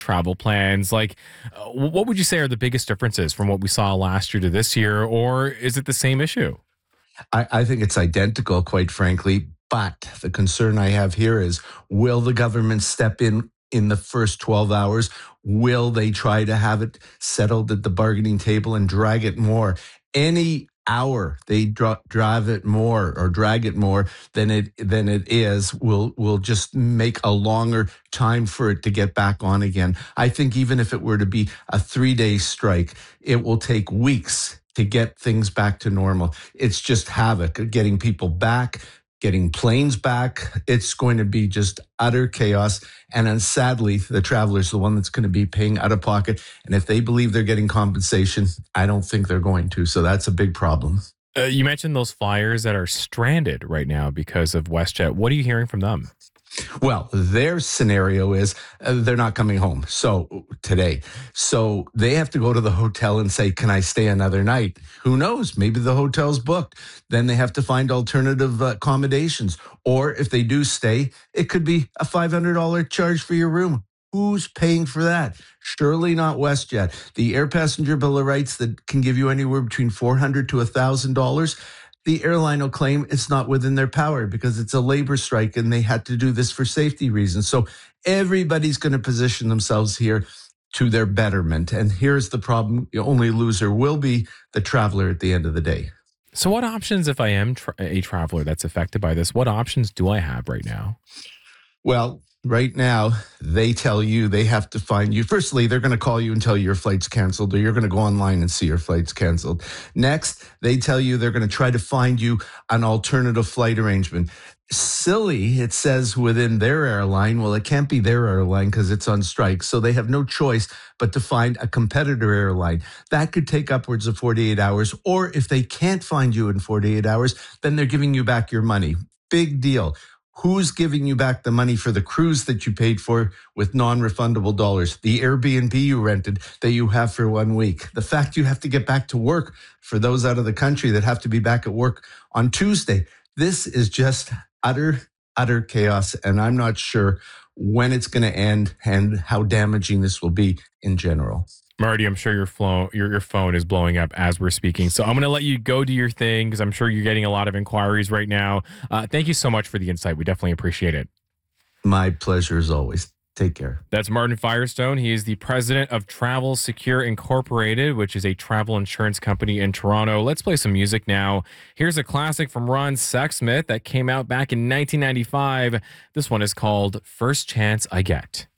travel plans. Like, what would you say are the biggest differences from what we saw last year to this year, or is it the same issue? I think it's identical, quite frankly. But the concern I have here is, will the government step in the first 12 hours? Will they try to have it settled at the bargaining table and drag it more? Any hour they drive it more or drag it more than it is will just make a longer time for it to get back on again. I think even if it were to be a 3-day strike, it will take weeks to get things back to normal. It's just havoc getting people back, getting planes back. It's going to be just utter chaos. And then sadly, the traveler's the one that's going to be paying out of pocket. And if they believe they're getting compensation, I don't think they're going to. So that's a big problem. You mentioned those flyers that are stranded right now because of WestJet. What are you hearing from them? Well, their scenario is they're not coming home. So today, so they have to go to the hotel and say, "Can I stay another night?" Who knows? Maybe the hotel's booked. Then they have to find alternative accommodations. Or if they do stay, it could be a $500 charge for your room. Who's paying for that? Surely not WestJet. The air passenger bill of rights that can give you anywhere between $400 to $1,000. The airline will claim it's not within their power because it's a labor strike and they had to do this for safety reasons. So everybody's going to position themselves here to their betterment. And here's the problem. The only loser will be the traveler at the end of the day. So what options, if I am a traveler that's affected by this, what options do I have right now? Well, right now, they tell you they have to find you. Firstly, they're going to call you and tell you your flight's canceled, or you're going to go online and see your flight's canceled. Next, they tell you they're going to try to find you an alternative flight arrangement. Silly, it says within their airline. Well, it can't be their airline because it's on strike. So they have no choice but to find a competitor airline. That could take upwards of 48 hours. Or if they can't find you in 48 hours, then they're giving you back your money. Big deal. Who's giving you back the money for the cruise that you paid for with non-refundable dollars? The Airbnb you rented that you have for 1 week. The fact you have to get back to work for those out of the country that have to be back at work on Tuesday. This is just utter chaos. And I'm not sure when it's going to end and how damaging this will be in general. Marty, I'm sure your phone is blowing up as we're speaking. So I'm going to let you go do your thing because I'm sure you're getting a lot of inquiries right now. Thank you so much for the insight. We definitely appreciate it. My pleasure as always. Take care. That's Martin Firestone. He is the president of Travel Secure Incorporated, which is a travel insurance company in Toronto. Let's play some music now. Here's a classic from Ron Sexsmith that came out back in 1995. This one is called First Chance I Get.